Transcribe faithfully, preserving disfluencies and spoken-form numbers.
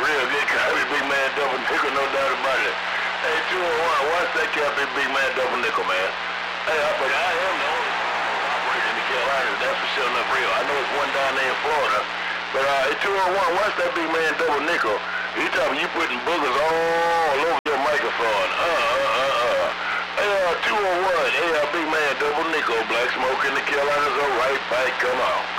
real good copy, big man, double nickel, no doubt about it. Hey, two oh one, watch that copy, big man, double nickel, man. Hey, I, but I am the only operator in the Carolinas, that's for sure enough real. I know it's one down there in Florida, but uh, hey, two oh one, watch that big man, double nickel. He talking you putting boogers all over your microphone. Uh, uh, uh, uh. Hey, uh, two oh one, hey, uh, big man, double nickel, black smoke in the Carolinas, all right, fight, come on.